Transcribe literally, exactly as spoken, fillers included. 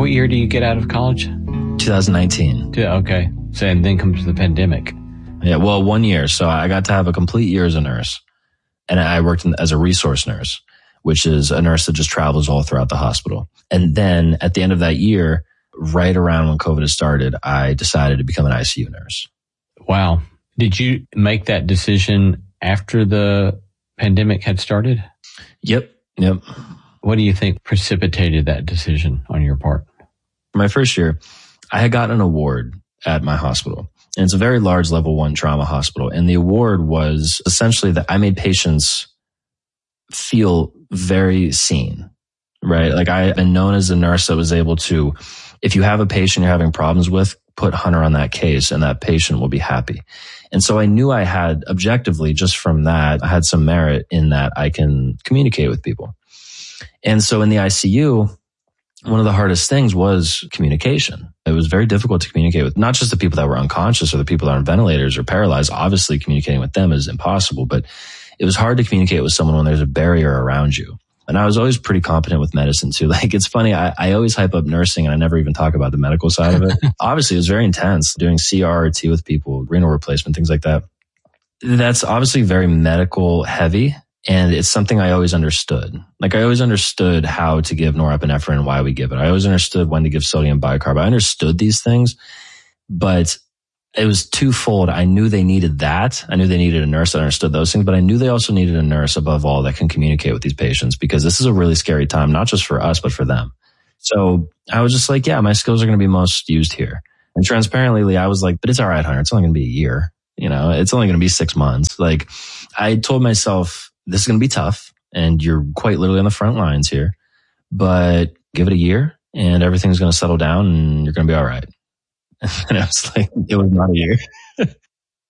What year do you get out of college? twenty nineteen. Okay. So, and then comes the pandemic. Yeah, well, one year. So I got to have a complete year as a nurse. And I worked in, as a resource nurse, which is a nurse that just travels all throughout the hospital. And then at the end of that year, right around when COVID had started, I decided to become an I C U nurse. Wow. Did you make that decision after the pandemic had started? Yep. Yep. What do you think precipitated that decision on your part? My first year, I had gotten an award at my hospital. And it's a very large level one trauma hospital. And the award was essentially that I made patients feel very seen, right? Like I've been known as a nurse that was able to, if you have a patient you're having problems with, put Hunter on that case and that patient will be happy. And so I knew I had objectively, just from that, I had some merit in that I can communicate with people. And so in the I C U, one of the hardest things was communication. It was very difficult to communicate with not just the people that were unconscious or the people that are on ventilators or paralyzed. Obviously, communicating with them is impossible, but it was hard to communicate with someone when there's a barrier around you. And I was always pretty competent with medicine too. Like, it's funny, I, I always hype up nursing and I never even talk about the medical side of it. Obviously, it was very intense doing C R T with people, renal replacement, things like that. That's obviously very medical heavy. And it's something I always understood. Like I always understood how to give norepinephrine and why we give it. I always understood when to give sodium bicarb. I understood these things, but it was twofold. I knew they needed that. I knew they needed a nurse that understood those things, but I knew they also needed a nurse above all that can communicate with these patients because this is a really scary time, not just for us, but for them. So I was just like, yeah, my skills are going to be most used here. And transparently, I was like, but it's all right, Hunter. It's only going to be a year. You know, it's only going to be six months. Like I told myself, this is going to be tough and you're quite literally on the front lines here, but give it a year and everything's going to settle down and you're going to be all right. And I was like, it was not a year.